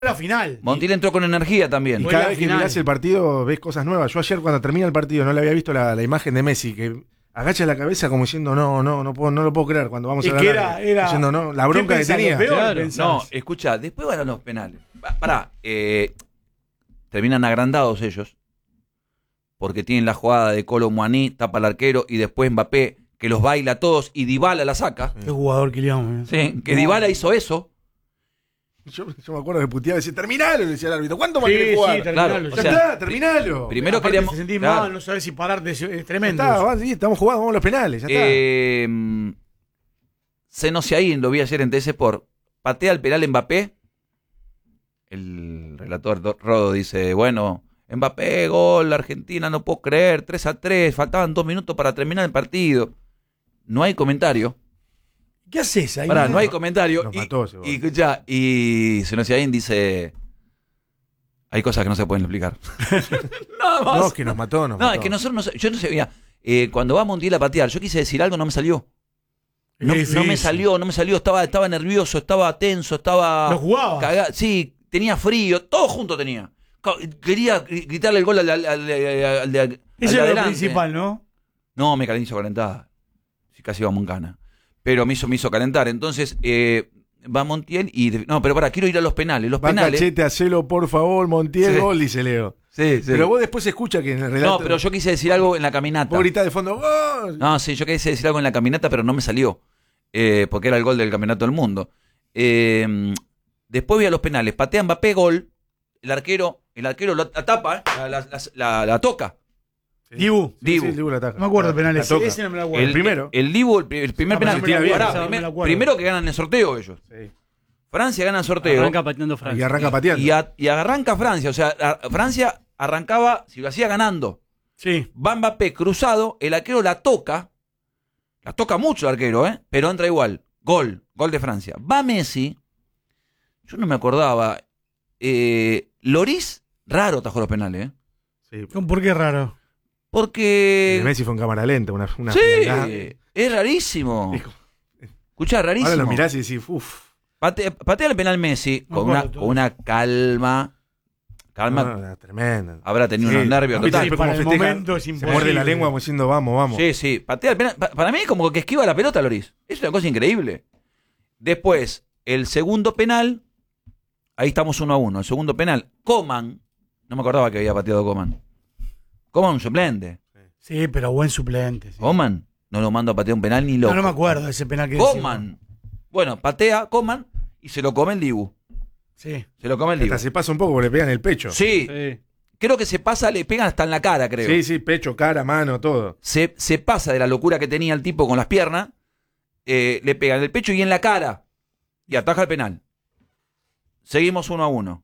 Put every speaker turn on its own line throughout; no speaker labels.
la final.
Montiel entró con energía también.
Y
Fue
cada
la
vez que
final.
mirás el partido ves cosas nuevas. Yo ayer cuando termina el partido no le había visto la imagen de Messi, que agacha la cabeza como diciendo no lo puedo creer cuando vamos
Es
a
que
ganar.
era
Diciendo no, la bronca que
pensás,
tenía.
lo peor
Claro.
pensás.
No, escucha, después van a los penales. Pará, terminan agrandados ellos, porque tienen la jugada de Kolo Muani, tapa al arquero, y después Mbappé, que los baila a todos, y Dybala la saca.
Qué jugador que le
Sí, que Dybala hizo eso.
Yo me acuerdo que puteaba y decía, terminalo, le decía el árbitro. ¿Cuánto más
Sí,
querés jugar?
sí, terminalo.
Claro,
Ya
o sea,
está, terminalo.
Primero
Aparte
queríamos.
te sentís
claro.
mal, no sabés si pararte, es
Ya
tremendo.
está, sí, estamos jugando, vamos a los penales, ya está.
Senosiaín, lo vi ayer en TS Sport, patea el penal Mbappé. El relator Rodo dice, bueno, Mbappé, gol, Argentina, no puedo creer, 3-3, faltaban 2 minutos para terminar el partido. No hay comentario.
¿Qué haces ahí?
Pará, no hay comentario.
Nos mató ese gol.
Y escuchá, y Senosiaín dice, hay cosas que no se pueden explicar. Nada más.
No, es que nos mató,
No, es que nosotros, yo no sé, mira, cuando va Montiel a patear, yo quise decir algo, no me salió. No me salió, estaba nervioso, estaba tenso, estaba
No jugaba.
cagado, sí, tenía frío, todo junto tenía. Quería gritarle el gol al de
Eso es lo
adelante.
principal, ¿no?
No, me hizo calentar. Sí, casi iba Moncana. Pero me hizo calentar. Entonces, va Montiel y... No, pero quiero ir a los penales. Los
Va
penales...
Cachete, hacelo por favor, Montiel,
Sí.
gol, dice Leo.
Sí, sí.
Pero vos después escucha que en el relato...
No, pero yo quise decir algo en la caminata.
Vos gritás de fondo, ¡gol!
No, sí, yo quise decir algo en la caminata, pero no me salió. Porque era el gol del campeonato del mundo. Después voy a los penales. Patea Mbappé, gol. El arquero la tapa, la toca.
Sí.
Dibu.
Sí,
Dibu.
sí, Dibu la ataca.
No me acuerdo de penales.
La toca.
Ese no me lo acuerdo.
El primero.
El Dibu, el primer
Ah,
penal.
pero no me lo
Pará,
acuerdo, no me lo acuerdo.
primero que ganan el sorteo ellos.
Sí.
Francia gana el sorteo.
Arranca pateando
Y
Francia.
arranca pateando.
Y arranca Francia. O sea, Francia arrancaba, si lo hacía ganando.
Sí.
Va Mbappé cruzado, el arquero la toca mucho el arquero, pero entra igual. Gol de Francia. Va Messi, yo no me acordaba. Loris, raro atajó los penales,
Sí.
¿Por qué raro?
porque...
El Messi fue en cámara lenta, una
Sí,
frialdad.
es rarísimo.
Hijo.
Escuchá, rarísimo.
Ahora lo mirás y decís, uff.
Patea el penal Messi
Me
con
acuerdo todo.
una calma.
Tremenda.
Habrá tenido unos nervios
¿Viste
total.
después
Para
cómo
el
festeja?
momento es
Se
imposible.
muerde la lengua como diciendo, vamos.
Sí, sí, patea el penal. Para mí como que esquiva la pelota, Loris. Es una cosa increíble. Después, el segundo penal, ahí estamos 1-1. El segundo penal, Coman. No me acordaba que había pateado Coman. Coman un suplente.
Sí, pero buen suplente. Sí.
Coman no lo mando a patear un penal ni loco.
No me acuerdo de ese penal que
Coman. Bueno, patea Coman y se lo come el Dibu.
Sí.
Se lo come el Dibu.
Hasta se pasa un poco porque le pegan el pecho.
Sí,
Sí.
creo que se pasa, le pegan hasta en la cara, creo.
Sí, pecho, cara, mano, todo.
Se pasa de la locura que tenía el tipo con las piernas, le pegan en el pecho y en la cara y ataja el penal. Seguimos 1-1.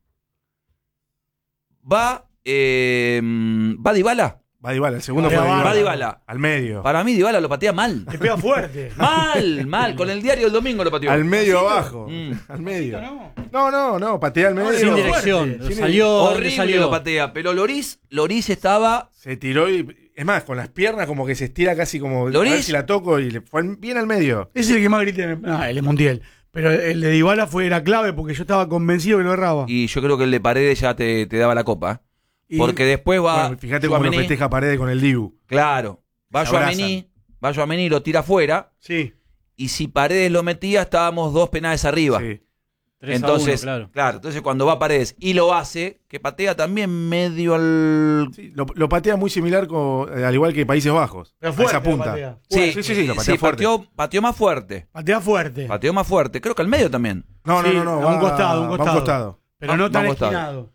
Va Dybala.
Va Dybala, el segundo
Va
fue
Dybala.
Va Dybala.
Al medio.
Para mí Dybala lo patea mal.
Le pega fuerte.
Mal. Con el diario del domingo lo pateó.
Al medio abajo.
Mm.
Al medio.
¿No?
No, patea al medio.
Sin
Sin
fuerte.
dirección.
Sin-
Salió.
Horrible
salió.
lo patea. Pero Loris estaba...
Se tiró y. Es más, con las piernas como que se estira casi como.
¿Loris?
A ver si la toco y le fue bien al medio.
Es el que más grité. El es Montiel. Pero el de Dybala era clave porque yo estaba convencido que lo erraba.
Y yo creo que el de Paredes ya te daba la copa.
Y-
Porque después va...
Bueno, fíjate cómo lo
Tchouaméni.
festeja Paredes con el Dibu.
Claro. Va
Se abrazan.
Tchouaméni lo tira afuera.
Sí.
Y si Paredes lo metía, estábamos 2 penales arriba.
Sí.
3-1,
Entonces,
claro.
entonces cuando va Paredes y lo hace, que patea también medio al...
Sí, lo patea muy similar al igual que Países Bajos.
Pero
a
fuerte
esa punta.
lo patea.
Sí, lo patea fuerte.
pateó más fuerte.
Patea fuerte.
Pateó más fuerte. Creo que al medio también.
No,
Sí,
no.
a un costado.
Va a un costado.
Pero no tan
Vamos, Tado.
esquinado.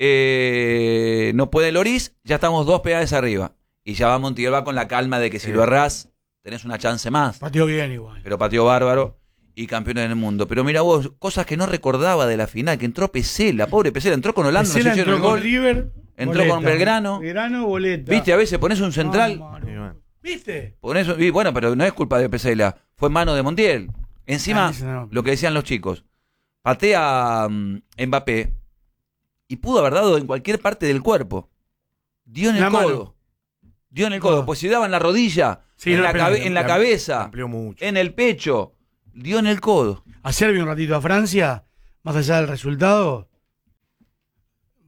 No puede Loris, ya estamos 2 penales arriba. Y ya va Montiel va con la calma de que si
Sí.
lo errás, tenés una chance más.
Pateó bien igual.
Pero pateó bárbaro y campeón del mundo. Pero mira vos, cosas que no recordaba de la final, que entró Pesela, pobre Pesela, entró con Holanda,
Pesela
no sé si
entró
el
con
gol.
River.
Entró con Belgrano.
Belgrano, boleta.
Viste, a veces pones un central,
Ah,
Y bueno.
¿Viste?
y bueno, pero no es culpa de Pesela, fue mano de Montiel. Encima,
eso no.
lo que decían los chicos, patea Mbappé y pudo haber dado en cualquier parte del cuerpo. Dio en el
La mano.
codo. Dio en el codo, pues si daba en la rodilla,
Sí,
en,
no
la
es penal,
en la cabeza,
Amplió mucho.
en el pecho, dio en el codo.
Ayer vi un ratito a Francia, más allá del resultado,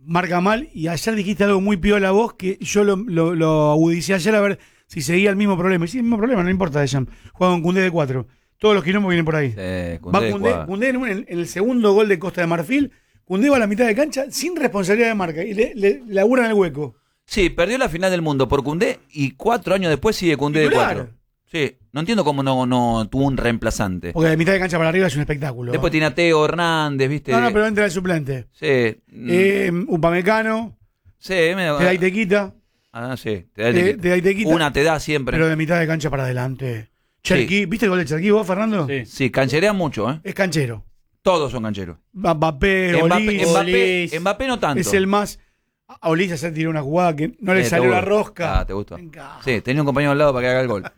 marca mal. Y ayer dijiste algo muy piola vos que yo lo agudicé ayer a ver si seguía el mismo problema. Y sí, el mismo problema, no importa, Deschamps. Juega con Koundé de 4. Todos los quilombos vienen por ahí.
Koundé
Va Koundé en el segundo gol de Costa de Marfil. Koundé va a la mitad de cancha sin responsabilidad de marca y le laburan el hueco.
Sí, perdió la final del mundo por Koundé y 4 años después sigue Koundé de 4. Sí, no entiendo cómo no tuvo un reemplazante.
Porque de mitad de cancha para arriba es un espectáculo.
Después tiene a Teo Hernández, ¿viste?
No, pero entra el suplente.
Sí.
Upamecano.
Sí,
Te da y te quita.
Ah, sí. Te
da y te quita.
Una te da siempre.
Pero de mitad de cancha para adelante. Cherquí, ¿viste el gol de Cherquí vos, Fernando?
Sí, cancherean mucho, ¿eh?
Es canchero.
Todos son cancheros.
Mbappé, Olís.
Mbappé no tanto.
Es el más... A Olís ayer tiró una jugada que no le salió la rosca.
Ah, te gustó. Sí, tenía un compañero al lado para que haga el gol.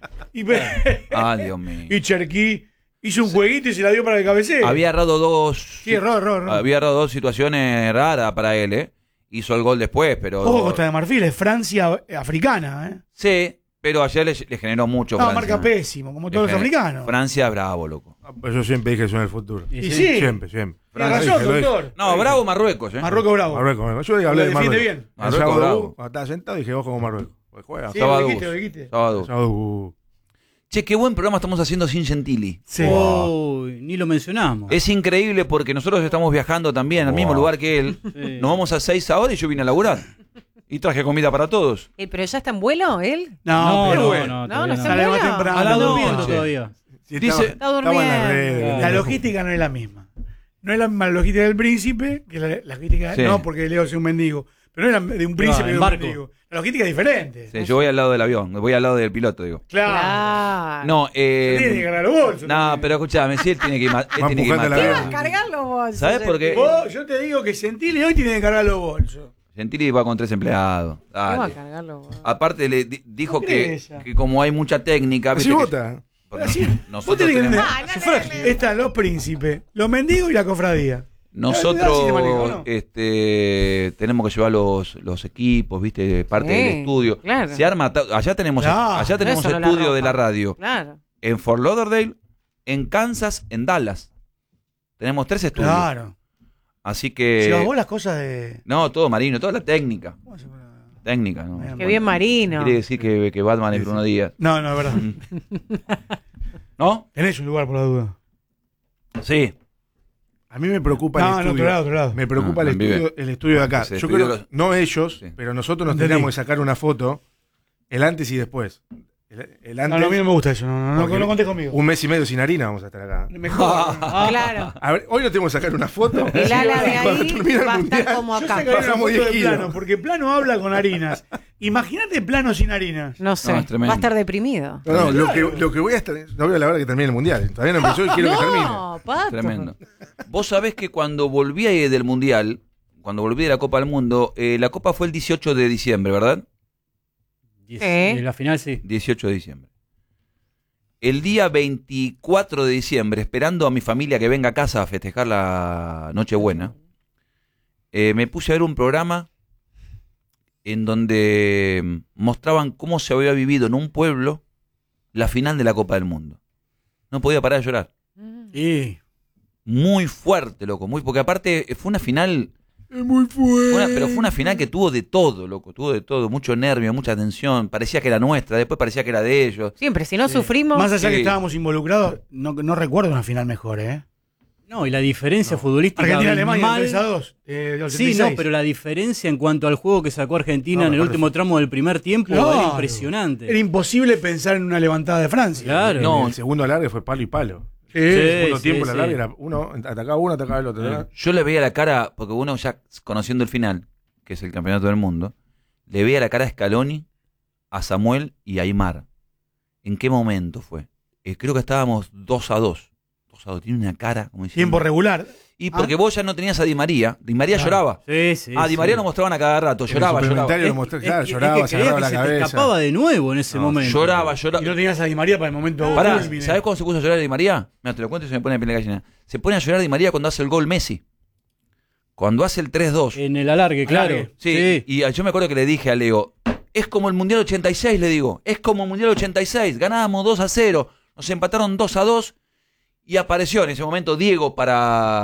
Dios mío.
Y Cherquí hizo un jueguito y se la dio para que cabecee.
Había errado dos...
Sí, error.
Había errado 2 situaciones raras para él, ¿eh? Hizo el gol después, pero...
Ojo, Costa de Marfil, es Francia africana, ¿eh?
Sí, pero ayer le generó mucho Francia.
Marca pésimo, como todos los africanos.
Francia bravo, loco.
Pues yo siempre dije eso en el futuro.
Y sí.
Siempre.
Tiene razón, doctor.
No, bravo Marruecos, ¿eh?
Marruecos bravo.
Marruecos. Yo hablé de
defiende
Marruecos.
bien.
Marruecos bravo.
Cuando estaba sentado dije, ojo con Marruecos. Pues juega.
Sí,
Sábado.
lo dijiste.
Sábado. Che, qué buen programa estamos haciendo sin Gentili.
Sí.
Uy, ni lo mencionamos.
Es increíble porque nosotros estamos viajando también al mismo lugar que él.
Sí.
Nos vamos a 6 ahora y yo vine a laburar. Y traje comida para todos.
¿Pero ya está en vuelo él?
No, pero
no,
No, no
todavía
está
Sale
en
más
vuelo.
temprano.
Está
No,
durmiendo
che.
todavía.
Sí,
Dice-
Está durmiendo.
en las redes.
La logística no es la misma. No es la misma logística del príncipe que la logística...
Sí.
No, porque Leo es un mendigo. Pero no es de un príncipe y de
en
un
barco.
mendigo. La logística es diferente.
Sí, yo voy al lado del avión, voy al lado del piloto, digo.
Claro.
Claro.
No,
Tiene que ganar los bolsos.
no, pero escúchame, sí, él tiene que ir
Va empujando la
¿Qué
vida.
va a cargarlo vos?
¿Sabes por qué?
Yo te digo que Gentili hoy tiene que cargar los bolsos.
Gentili va con 3 empleados.
¿Qué va a
Dale.
cargarlo vos?
Aparte le dijo
¿Qué
que,
crees ella?
que como hay mucha técnica,
Así
¿viste?
vota.
Porque
Así, vos
nosotros
tenés que
tenemos,
entender.
Ah, no,
Sufragio. Están los príncipes, los mendigos y la cofradía.
nosotros
Así se maneja, ¿o no?
tenemos que llevar los equipos, ¿viste? Parte
Sí,
del estudio.
claro.
Se arma, allá tenemos,
Claro.
allá tenemos
No es solo la
estudio de
ropa.
la radio.
Claro.
En Fort Lauderdale, en Kansas, en Dallas. Tenemos 3 estudios.
Claro.
Así que...
Llevas vos las cosas de...
No, todo marino, toda la técnica.
¿Cómo se llama?
Técnica, ¿no?
Bien.
Qué bien marino.
Quiere decir que Batman es Bruno Díaz.
No, es verdad.
¿No?
Tenés un lugar por la duda.
Sí.
A mí me preocupa
No,
el
no,
estudio.
otro lado.
Me preocupa
Ah,
el
vive.
estudio de acá.
Se
Yo
despidió
creo,
los-
no ellos,
Sí.
pero nosotros nos
Entendí.
teníamos que sacar una foto, el antes y después. El
No,
antes,
no, a mí no me gusta eso. No
porque
contés conmigo.
1 mes y medio sin harina vamos a estar acá.
Mejor.
Claro.
A ver, hoy nos tenemos que sacar una foto.
El ala de
Cuando
ahí
termine el
va a
mundial,
estar como
Yo
acá.
sacaría una
Pasamos
foto
10
de
kilos.
Plano, porque Plano habla con harinas. Imagínate Plano sin harinas.
No sé.
No, es tremendo.
Va a estar deprimido.
No, lo que voy a estar. No veo la hora que termine el mundial. Todavía no empezó y quiero que termine.
No, Pato.
Tremendo. Vos sabés que cuando volví ahí del Mundial, cuando volví de la Copa del Mundo, la Copa fue el 18 de diciembre, ¿verdad?
De la final sí.
18 de diciembre. El día 24 de diciembre, esperando a mi familia que venga a casa a festejar la Nochebuena, me puse a ver un programa en donde mostraban cómo se había vivido en un pueblo la final de la Copa del Mundo. No podía parar de llorar.
Y
Muy fuerte, loco, porque aparte fue una final...
Es muy fuerte.
Pero fue una final que tuvo de todo, loco, tuvo de todo, mucho nervio, mucha tensión, parecía que era nuestra, después parecía que era de ellos.
Siempre, si no sufrimos.
más allá
Sí.
que estábamos involucrados, no recuerdo una final mejor, ¿eh?
No, y la diferencia futbolística.
Argentina-Alemania
abismal.
3-2.
Sí, no, pero la diferencia en cuanto al juego que sacó Argentina
No,
en el
me
último
parece.
tramo del primer tiempo
Claro.
era impresionante.
Era imposible pensar en una levantada de Francia.
Claro.
No.
El segundo alargue fue palo y palo.
Sí.
El
Sí,
segundo
sí,
tiempo
sí.
el alargue era uno, atacaba el otro.
Yo le veía la cara, porque uno ya conociendo el final, que es el campeonato del mundo, le veía la cara a Scaloni, a Samuel y a Aymar. ¿En qué momento fue? Creo que estábamos 2-2. 2-2, tiene una cara como diciendo...
Tiempo regular.
Y porque vos ya no tenías a Di María
Claro.
lloraba.
Sí, sí.
Di María lo mostraban a cada rato, lloraba.
En el suplementario lo
Es-
mostré,
es-
claro,
es
lloraba,
que
se
creía
agarraba
que
la
se te
cabeza.
escapaba de nuevo en ese
No,
momento.
Lloraba.
Y no tenías a Di María para el momento.
Pará,
culmine.
¿sabés cuándo se puso a llorar Di María? Mira, te lo cuento y se me pone la piel de gallina. Se pone a llorar Di María cuando hace el gol Messi. Cuando hace el 3-2.
En el alargue, claro.
Alargue.
Sí, y yo me acuerdo que le dije a Leo, es como el Mundial 86, le digo, es como el Mundial 86, ganábamos 2-0, nos empataron 2-2 y apareció en ese momento Diego para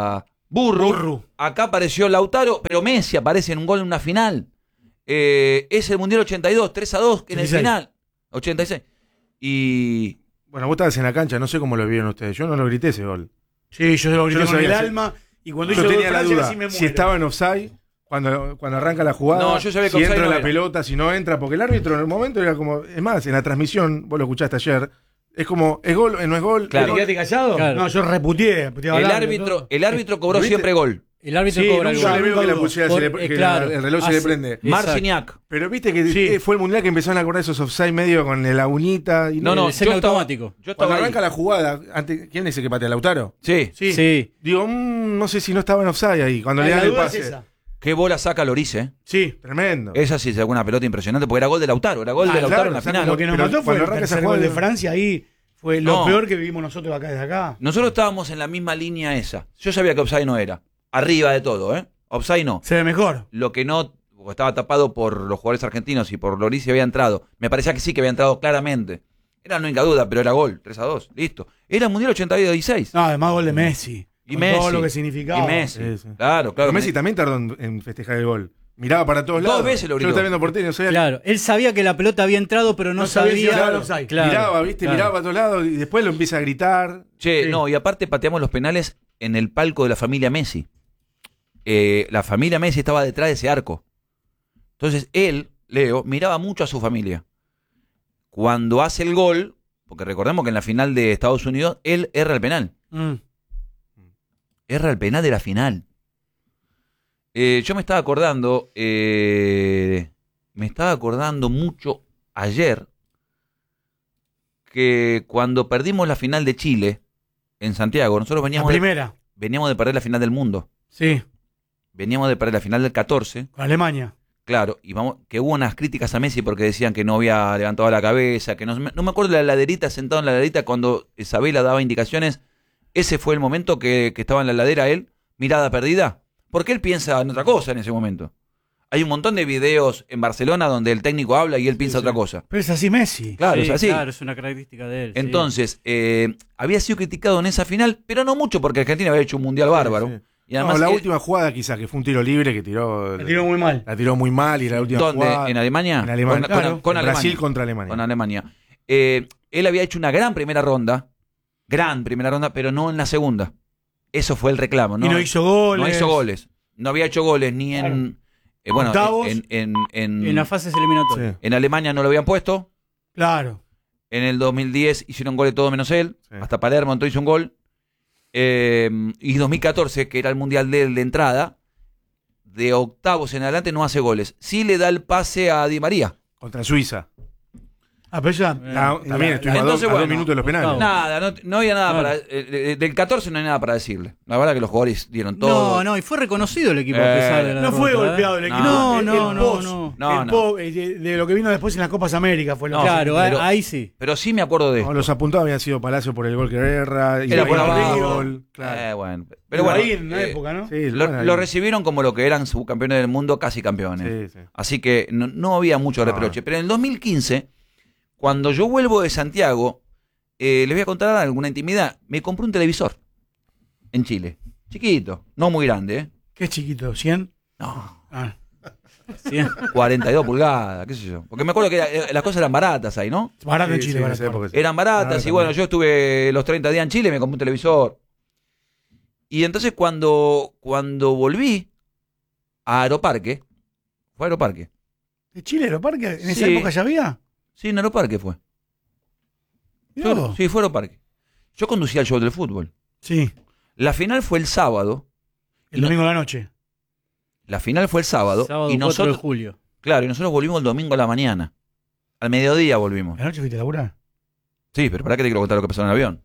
Burru.
Acá apareció Lautaro, pero Messi aparece en un gol en una final. Es el Mundial 82, 3-2 en el
86.
final. 86. Y
Bueno, vos estabas en la cancha, no sé cómo lo vieron ustedes. Yo no lo grité ese gol.
Sí, yo lo grité
Yo no
con el
sabía si-
alma. Y cuando
Yo
hizo
tenía la
Francia
duda
casi me
si
muero.
estaba en offside cuando arranca la jugada.
No, yo sabía que
si
offside
entra
no
la
era.
pelota, si no entra, porque el árbitro en el momento era como. Es más, en la transmisión, vos lo escuchaste ayer, es como, ¿es gol? ¿No es gol?
Claro.
¿Es
¿Te
gol?
quedaste callado?
Claro.
No, yo reputeé. puteaba
el
al
árbitro cobró
¿Viste?
siempre gol.
El árbitro
Sí,
cobra el
nunca
Yo le
gol.
veo que la
dudo.
pulsera se le- que
Claro.
el reloj se le
Hace-
prende.
Exacto.
Marciniak.
Pero viste que
Sí.
fue el mundial que empezaron a acordar esos offside medio con la uñita. Y
No,
El
yo
semiautomático.
Yo
Cuando
estaba ahí.
arranca la jugada, ¿quién es el que patea? ¿Lautaro?
Sí.
Sí.
Sí.
Digo, no sé si no estaba en offside ahí. Cuando le
La
dan el
duda es
pase.
esa.
Qué bola saca Loris,
Sí.
Tremendo.
Esa sí sacó una pelota impresionante porque era gol de Lautaro. Era gol de Lautaro
claro,
en la
saca
final.
Lo que nos
Pero
mató fue
cuando
el
arranca esa
tercer gol de
jugada-
Francia. Ahí fue lo
No.
peor que vivimos nosotros acá desde acá.
Nosotros estábamos en la misma línea esa. Yo sabía que offside no era. Arriba de todo, ¿eh? Offside no.
Se ve mejor.
Lo que no, porque estaba tapado por los jugadores argentinos y por Loris y había entrado. Me parecía que sí, que había entrado claramente. Era no duda, pero era gol. 3-2. Listo. Era el Mundial 86.
No, además gol de Messi.
Y
Con
Messi.
todo lo que significaba.
Y Messi.
Sí, sí.
Claro, claro.
Pero Messi también tardó en festejar el gol. Miraba para todos lados.
Dos veces lo
Yo
gritó.
estaba viendo por tele, no sabía.
Claro. Él sabía que la pelota había entrado, pero no
No sabía si
sabía.
estaba en offside.
Claro,
Miraba, ¿viste?
claro.
Miraba para todos lados y después lo empieza a gritar.
Che,
Sí.
no, y aparte pateamos los penales en el palco de la familia Messi. La familia Messi estaba detrás de ese arco. Entonces él, Leo, miraba mucho a su familia. Cuando hace el gol, porque recordemos que en la final de Estados Unidos, él erra el penal. Erra el penal de la final. Yo me estaba acordando mucho ayer que cuando perdimos la final de Chile en Santiago, nosotros
La
veníamos
primera.
de perder la final del mundo.
Sí.
Veníamos de perder la final del 14,
Con Alemania.
claro, y que hubo unas críticas a Messi porque decían que no había levantado la cabeza, que no me acuerdo de la laderita, sentado en la laderita cuando Isabela daba indicaciones. Ese fue el momento que estaba en la ladera él, mirada perdida, porque él piensa en otra cosa en ese momento. Hay un montón de videos en Barcelona donde el técnico habla y él piensa otra cosa.
Pero es así Messi.
Claro,
Sí,
es así.
Claro, es una característica de él. sí.
Entonces, había sido criticado en esa final, pero no mucho porque Argentina había hecho un mundial bárbaro.
Sí.
Y además,
No, la última jugada quizás, que fue un tiro libre que
La tiró muy mal.
la tiró muy mal y la última
¿dónde?
jugada.
¿En Alemania?
En Alemania.
Con,
Claro.
con
En
Alemania.
Brasil contra Alemania.
Con Alemania. Él había hecho una gran primera ronda, pero no en la segunda. Eso fue el reclamo.
Y no hizo goles.
No hizo goles. No había hecho goles ni en... bueno,
Octavos.
En las fases eliminatorias.
Sí.
en Alemania no lo habían puesto.
Claro.
En el 2010 hicieron goles todo menos él.
Sí.
Hasta Palermo entró hizo un gol. Y 2014, que era el mundial de él de entrada, de octavos en adelante no hace goles. Sí le da el pase a Di María.
Contra Suiza.
Ah, pero ya.
También estuvimos
entonces,
a dos
bueno,
minutos de los penales.
octavo.
Nada, no había nada
Claro.
para... del 14 no hay nada para decirle. La verdad que los jugadores dieron todo.
No, y fue reconocido el equipo a pesar de la
No fue
derrota, ¿eh?
golpeado el equipo.
No,
El
no,
post,
no.
No,
el
no.
po- de lo que vino después en las Copas América fue lo
No,
que
Claro,
pero-
ahí sí.
Pero sí me acuerdo de
No,
esto.
los apuntados habían sido Palacio por el gol que erra.
Era por abajo.
Gol, claro.
Bueno.
Pero
Pero bueno,
ahí en una época, ¿no?
Sí,
lo,
bueno,
lo
ahí.
recibieron como lo que eran subcampeones del mundo, casi campeones.
Sí, sí.
Así que no había mucho
No.
reproche. Pero en el 2015, cuando yo vuelvo de Santiago, les voy a contar alguna intimidad. Me compré un televisor en Chile. Chiquito, no muy grande, ¿eh?
Qué chiquito, ¿100?
No,
Ah.
Sí.
42 pulgadas, qué sé yo. Porque me acuerdo que las cosas eran baratas ahí, ¿no?
Barato en
Sí,
Chile,
sí, en
barato.
esa época sí.
Eran baratas
Ah,
y bueno,
también.
yo estuve los 30 días en Chile, me compré un televisor. Y entonces cuando volví a Aeroparque, fue a Aeroparque.
¿De Chile Aeroparque? ¿En esa
Sí.
época ya había?
Sí, en Aeroparque fue.
Mirá vos.
Sí, fue a Aeroparque. Yo conducía el show del fútbol.
Sí,
La final fue el sábado.
el
No.
domingo a la noche.
La final fue el sábado.
Sábado
y
4 de
nosotros,
julio.
claro, y nosotros volvimos el domingo a la mañana. Al mediodía volvimos.
¿La noche fuiste a laburar?
Sí, pero para qué te quiero contar lo que pasó en el avión.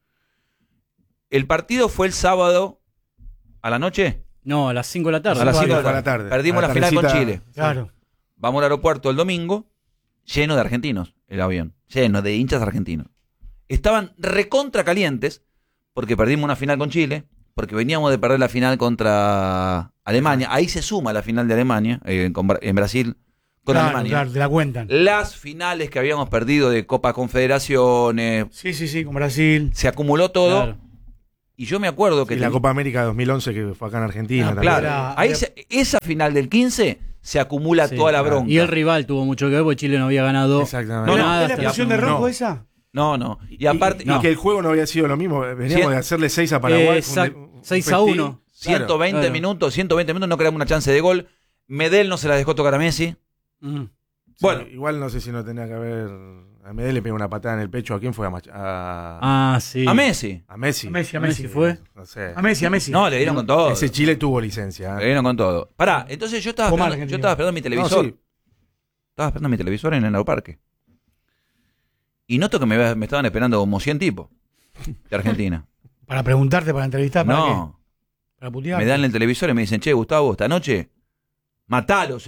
El partido fue el sábado a la noche.
No, a las 5 de la tarde.
A las 5 de
fue a
la
la
tarde.
tarde.
Perdimos
A
la final con
tardecita.
Chile.
Claro.
Vamos al aeropuerto el domingo, lleno de argentinos, el avión. Lleno de hinchas argentinos. Estaban recontra calientes porque perdimos una final con Chile, porque veníamos de perder la final contra Alemania. Ahí se suma la final de Alemania, en Brasil, con
Claro,
Alemania.
claro, te la cuentan.
Las finales que habíamos perdido de Copa Confederaciones,
Sí, con Brasil.
se acumuló todo.
Claro.
Y yo me acuerdo que...
Y la Copa América 2011 que fue acá en Argentina también.
Claro,
Era-
ahí esa final del 15 se acumula
Sí,
toda la
claro.
bronca.
Y el rival tuvo mucho que ver porque Chile no había ganado
Exactamente.
No,
nada.
¿Es la
hasta
expulsión de
segunda.
Rojo
No.
esa?
No. Y aparte...
Y
no,
que el juego no había sido lo mismo. Veníamos
Cien-
de hacerle 6 a Paraguay. fue
Exacto, 6-1.
120
claro.
minutos, 120 minutos, no creamos una chance de gol. Medel no se la dejó tocar a Messi.
Mm.
Bueno.
Igual no sé si no tenía que haber. A Medel le pegó una patada en el pecho. ¿A quién fue?
Sí.
A Messi.
A Messi.
A Messi, a
Messi
Messi.
fue.
No sé.
A Messi.
No, le dieron con todo.
Ese Chile tuvo licencia.
Le dieron con todo. Pará, entonces yo estaba
Como
esperando,
Argentina.
yo estaba esperando mi
No,
televisor.
sí.
Estaba esperando mi televisor en el Aeroparque. Y noto que me estaban esperando como 100 tipos de Argentina.
Para preguntarte, para entrevistar, ¿para qué?
No,
Para putear.
me dan el televisor y me dicen, che, Gustavo, esta noche, matalos,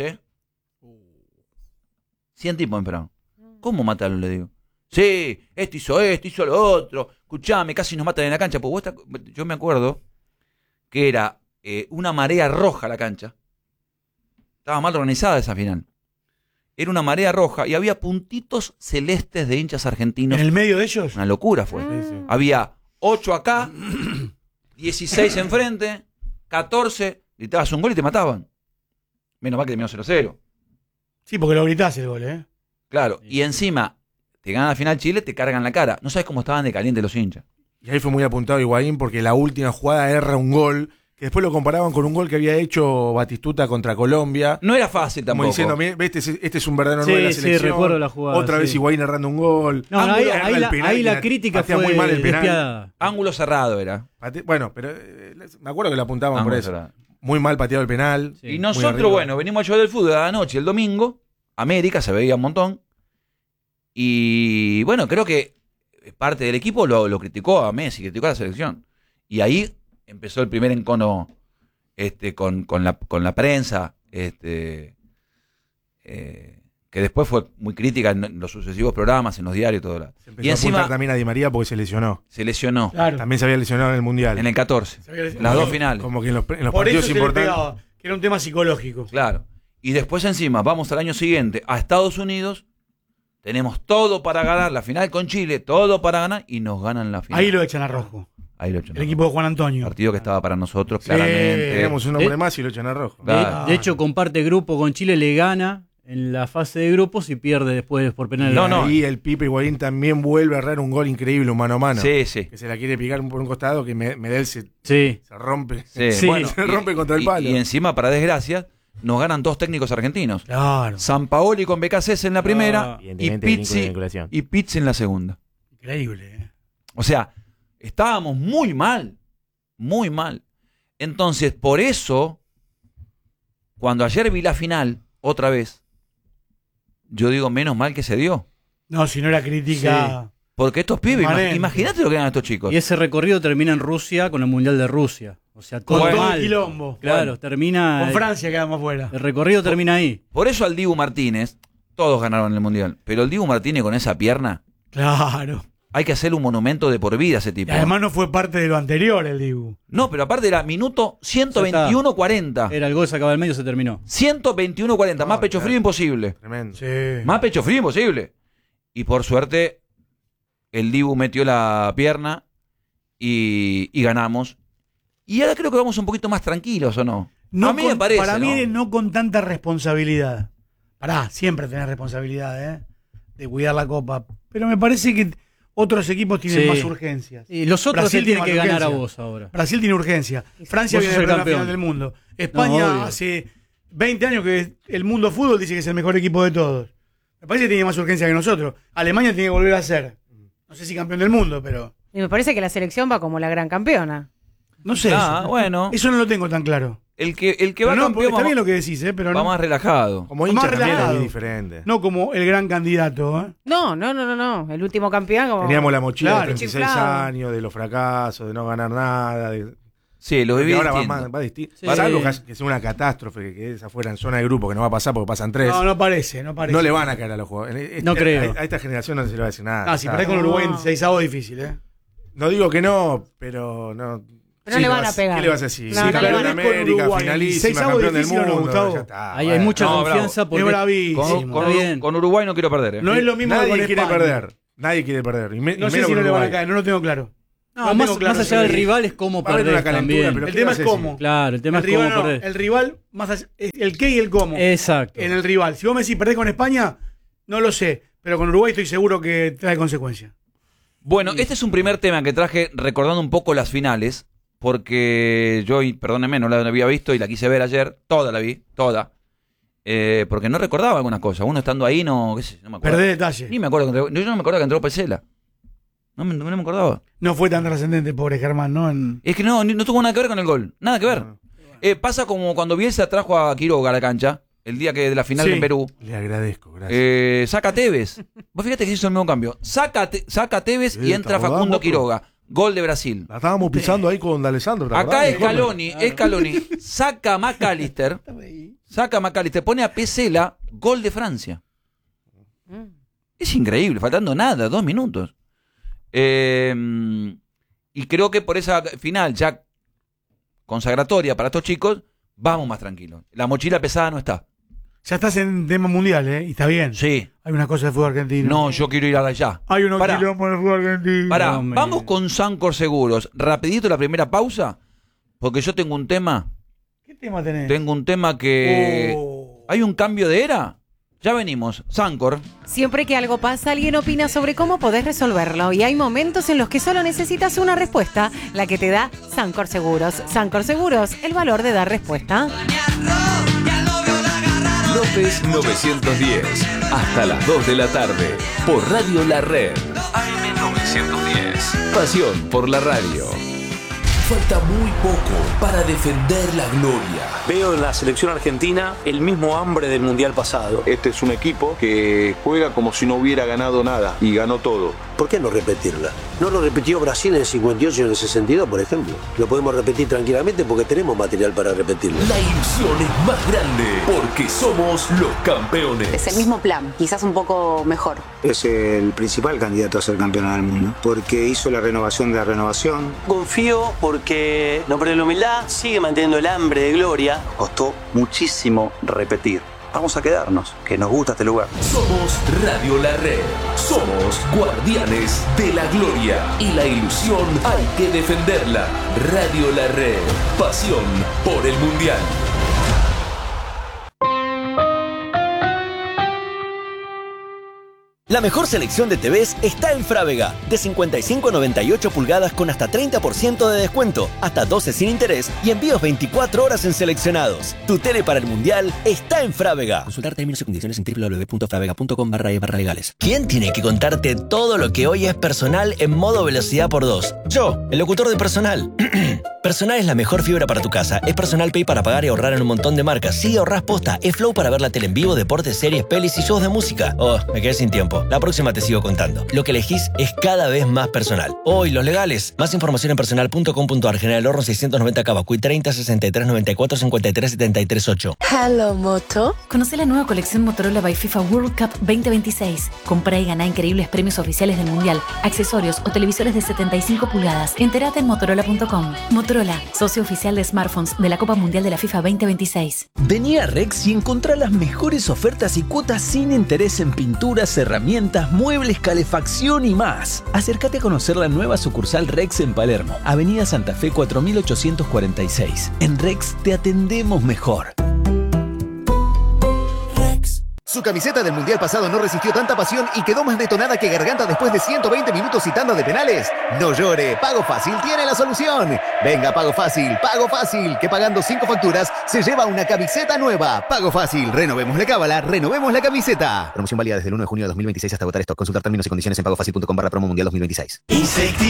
100 tipos me esperaron. ¿Cómo matarlos? Le digo. Sí, esto hizo lo otro. Escuchame, casi nos matan en la cancha. Pues yo me acuerdo que era una marea roja la cancha. Estaba mal organizada esa final. Era una marea roja y había puntitos celestes de hinchas argentinos.
¿En el medio de ellos?
Una locura fue.
Sí, sí.
Había 8 acá, 16 enfrente, 14, gritabas un gol y te mataban. Menos mal que terminó 0-0.
Sí, porque lo gritás el gol, ¿eh?
Claro, y encima, te ganan la final Chile, te cargan la cara. No sabes cómo estaban de caliente los hinchas.
Y ahí fue muy apuntado Higuaín porque la última jugada erra un gol. Que después lo comparaban con un gol que había hecho Batistuta contra Colombia.
No era fácil
Como
tampoco.
diciendo, "Mira, este es un verdadero
Sí,
9 de la
sí,
selección.
recuerdo la jugada,
Otra vez
sí.
Higuaín errando un gol.
No,
Ángulo
ahí,
erra
ahí
el
la,
penal,
ahí
que
la crítica
patea
fue
muy mal el penal.
despiadada.
Ángulo cerrado era.
Bueno, pero me acuerdo que lo apuntaban por
Ángulo
eso.
cerrado.
Muy mal pateado el penal.
Sí.
Y
muy
nosotros,
arriba.
bueno, venimos a jugar del fútbol a la noche, el domingo. América se veía un montón. Y bueno, creo que parte del equipo lo criticó a Messi, criticó a la selección. Y ahí empezó el primer encono con la prensa, que después fue muy crítica en los sucesivos programas, en los diarios y todo.
Se empezó
Y
a apuntar
encima
también a Di María porque se lesionó.
se lesionó
Claro.
También se había lesionado en el Mundial.
en el 14. Las dos finales.
Como que en los
Por eso
partidos
se le
importantes.
pegaba, que era un tema psicológico.
Claro. Y después encima, vamos al año siguiente a Estados Unidos. Tenemos todo para ganar la final con Chile, todo para ganar y nos ganan la final.
Ahí lo echan a Rojo.
Ahí lo echan.
El equipo de Juan Antonio.
Partido que estaba para nosotros,
Sí.
claramente.
Teníamos un hombre más y lo echan a rojo.
Claro.
De hecho, comparte grupo con Chile, le gana en la fase de grupos y pierde después por penal.
No.
Y el Pipe Higuaín también vuelve a errar un gol increíble, un mano a mano.
Sí, sí.
Que se la quiere picar por un costado, que Medel se
Sí.
rompe.
Sí,
Sí.
bueno,
Se rompe contra el palo.
Y encima, para desgracia, nos ganan dos técnicos argentinos.
Claro.
Sampaoli con Becasés en la primera y
Evidentemente, vínculo de
Pizzi,
vinculación.
y Pizzi en la segunda.
Increíble, ¿eh?
O sea, estábamos muy mal. Muy mal. Entonces, por eso, cuando ayer vi la final, otra vez, yo digo, menos mal que se dio.
No, si no era crítica.
Porque estos pibes,
Permanente.
imagínate lo que eran estos chicos.
Y ese recorrido termina en Rusia con el Mundial de Rusia. O sea, todo
Con todo
mal.
el quilombo.
Claro,
Bueno.
termina.
Con Francia quedamos fuera.
El recorrido termina ahí.
Por eso al Dibu Martínez, todos ganaron el Mundial, pero el Dibu Martínez con esa pierna,
Claro.
hay que hacerle un monumento de por vida a ese
Y
tipo.
además no fue parte de lo anterior el Dibu.
No, pero aparte era minuto 121-40.
Era el gol, se acaba el medio, se terminó.
121-40,
No,
más pecho
claro.
frío imposible.
Tremendo.
Sí.
Más pecho frío imposible. Y por suerte, el Dibu metió la pierna y ganamos. Y ahora creo que vamos un poquito más tranquilos, ¿o no?
No
a mí
con-
me parece,
Para mí
¿no?
no con tanta responsabilidad. siempre tenés responsabilidad, ¿eh? De cuidar la copa. Pero me parece que otros equipos tienen
Sí.
más urgencias.
Y los otros
Brasil
se tienen que
tiene más
ganar a
urgencia.
vos ahora.
Brasil tiene urgencia. Francia
Vos
viene
sos
de
el
perder la
campeón.
final del mundo. España
No, obvio.
hace 20 años que el mundo fútbol dice que es el mejor equipo de todos. Me parece que tiene más urgencia que nosotros. Alemania tiene que volver a ser, no sé si campeón del mundo, pero
Y me parece que la selección va como la gran campeona.
no sé.
Ah,
eso.
bueno.
Eso no lo tengo tan claro.
El que
Pero
va
no,
campeón
está
va,
bien lo que decís, pero
va
no,
más relajado.
Como
Más
hincha también es
relajado.
muy diferente.
no como el gran candidato. ¿Eh?
No. El último campeón como...
Teníamos la mochila
Claro.
de 36
Chiflado.
años, de los fracasos, de no ganar nada.
Sí, lo viví
Y ahora
distinto.
va distinto.
Sí.
Salvo que sea una catástrofe, que quede afuera en zona de grupo, que no va a pasar porque pasan 3.
No, no parece.
No le van a caer a los jugadores.
No creo.
A esta generación no se le va a decir nada.
Si
Está-
perdés con Uruguay en
No.
6avos difícil, ¿eh?
No digo que no, pero no.
Pero no le van a pegar.
¿Qué le vas a decir?
No,
Sí,
no le
campeón
van
de
a-
América,
Uruguay,
finalísima,
6avos
campeón del
difícil, ¿o no,
mundo.
Gustavo?
Ya está,
Ahí hay
bueno.
mucha
No,
confianza
Es
porque
bravísimo.
Con,
Está bien.
con Uruguay no quiero perder.
No es lo mismo que con
Nadie quiere
España.
perder. Nadie quiere perder. Y
No
menos
sé si
con
no le van a
Uruguay.
caer, no lo tengo claro.
No,
Lo
más,
tengo claro,
más allá del
sí.
rival es cómo
Va a haber una
perdés
calentura,
también.
pero
El
¿qué
tema
vas
es
a decir?
cómo.
Claro, el tema
El
es cómo
rival, no,
perdés.
el rival, más allá, el qué y el cómo.
Exacto.
En el rival. Si vos me decís perdés con España, no lo sé. Pero con Uruguay estoy seguro que trae consecuencias.
Bueno, este es un primer tema que traje recordando un poco las finales, porque yo, perdónenme, no la había visto y la quise ver ayer, toda la vi, toda, porque no recordaba algunas cosas. Uno estando ahí, no, qué sé, no me acuerdo.
Perdés detalle.
Ni me acuerdo, yo no me acordaba que entró Pesela. No me acordaba.
No fue tan trascendente, pobre Germán, ¿no?
Es que no tuvo nada que ver con el gol, nada que ver. Pasa como cuando Bielsa trajo a Quiroga a la cancha, el día que de la final
Sí.
en Perú.
Le agradezco, gracias.
Saca a Tevez. Vos fíjate que hizo el mismo cambio. Saca a Tevez y entra
tardamos,
Facundo
pero-
Quiroga. Gol de Brasil.
La estábamos pisando ahí con D'Alessandro. ¿te
Acá
acordás?
Scaloni saca a McAllister, pone a Pesela, gol de Francia. Es increíble, faltando nada, 2 minutos. Y creo que por esa final ya consagratoria para estos chicos, vamos más tranquilos. La mochila pesada no está.
Ya estás en tema mundial, ¿eh? Y está bien.
Sí.
Hay una cosa de fútbol argentino.
No, yo quiero ir allá.
Hay unos
Pará.
quilombos de fútbol argentino.
Pará,
Hombre.
vamos con Sancor Seguros. Rapidito la primera pausa, porque yo tengo un tema.
¿Qué tema tenés?
Tengo un tema que...
Oh.
¿Hay un cambio de era? Ya venimos. Sancor.
Siempre que algo pasa, alguien opina sobre cómo podés resolverlo. Y hay momentos en los que solo necesitas una respuesta, la que te da Sancor Seguros. Sancor Seguros, el valor de dar respuesta.
López 910, hasta las 2 de la tarde, por Radio La Red. AM 910. Pasión por la radio. Falta muy poco para defender la gloria.
Veo en la selección argentina el mismo hambre del mundial pasado.
Este es un equipo que juega como si no hubiera ganado nada y ganó todo.
¿Por qué no repetirla? No lo repitió Brasil en el 58 y en el 62, por ejemplo. Lo podemos repetir tranquilamente porque tenemos material para repetirlo.
La ilusión es más grande porque somos los campeones.
Es el mismo plan, quizás un poco mejor.
Es el principal candidato a ser campeón del mundo, porque hizo la renovación de la renovación.
Confío porque no pierde la humildad, sigue manteniendo el hambre de gloria.
Costó muchísimo repetir. Vamos a quedarnos, que nos gusta este lugar.
Somos Radio La Red. Somos guardianes de la gloria. Y la ilusión hay que defenderla. Radio La Red. Pasión por el mundial.
La mejor selección de TVs está en Frávega. De 55 a 98 pulgadas con hasta 30% de descuento, hasta 12 sin interés y envíos 24 horas en seleccionados. Tu tele para el mundial está en Frávega. Consultar términos y condiciones en www.fravega.com/legales. ¿Quién tiene que contarte todo lo que hoy es personal en modo velocidad por 2? Yo, el locutor de Personal. Personal es la mejor fibra para tu casa. Es Personal Pay para pagar y ahorrar en un montón de marcas. Sí, ahorrás posta. Es Flow para ver la tele en vivo, deportes, series, pelis y shows de música. Oh, me quedé sin tiempo. La próxima te sigo contando. Lo que elegís es cada vez más personal. Hoy, los legales. Más información en personal.com.ar. General Horno 690 Cavacuy 30 63 94 53 73 8.
Hello, Moto.
Conoce la nueva colección Motorola by FIFA World Cup 2026. Comprá y ganá increíbles premios oficiales del Mundial, accesorios o televisores de 75 pulgadas. Entérate en Motorola.com. Motorola, socio oficial de smartphones de la Copa Mundial de la FIFA 2026.
Vení a Rex y encontrá las mejores ofertas y cuotas sin interés en pinturas, herramientas, muebles, calefacción y más. Acércate a conocer la nueva sucursal Rex en Palermo, Avenida Santa Fe 4846. En Rex te atendemos mejor.
Su camiseta del Mundial pasado no resistió tanta pasión y quedó más detonada que Garganta después de 120 minutos y tanda de penales. No llore, Pago Fácil tiene la solución. Venga, Pago Fácil, que pagando 5 facturas se lleva una camiseta nueva. Pago Fácil, renovemos la cábala, renovemos la camiseta. Promoción válida desde el 1 de junio de 2026 hasta agotar stock. Consultar términos y condiciones en pagofacil.com/promo mundial 2026.